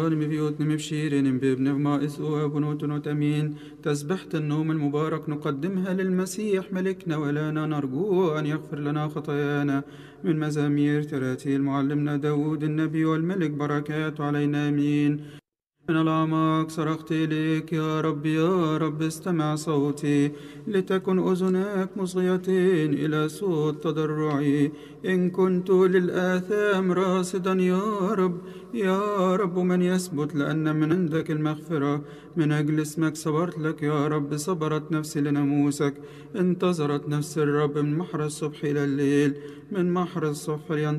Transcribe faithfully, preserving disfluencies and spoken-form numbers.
ببيوتنا مبشيرين بابن مائس وبنوت نتمين. تسبحة النوم المبارك نقدمها للمسيح ملكنا، ولانا نرجو أن يغفر لنا خطايانا. من مزامير تراتيل معلمنا داود النبي والملك، بركات علينا آمين. من الأعماق صرخت إليك يا رب، يا رب استمع صوتي، لتكن أذناك مصغيتين إلى صوت تضرعي. إن كنت للآثام راصدا يا رب، يا رب من يثبت؟ لأن من عندك المغفرة، من أجل اسمك صبرت لك يا رب. صبرت نفسي لناموسك، انتظرت نفس الرب من محر الصبح إلى الليل، من محر الصبح